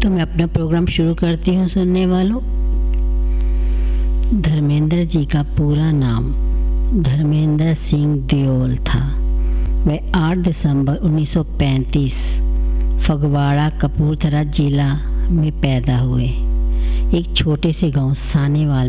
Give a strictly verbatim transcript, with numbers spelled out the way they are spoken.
तो मैं अपना प्रोग्राम शुरू करती हूँ सुनने वालों। धर्मेंद्र जी का पूरा नाम धर्मेंद्र सिंह दियोल था। वह आठ दिसंबर उन्नीस सौ पैंतीस फगवाड़ा कपूरथला जिला में पैदा हुए। एक छोटे से गांव सानेवाल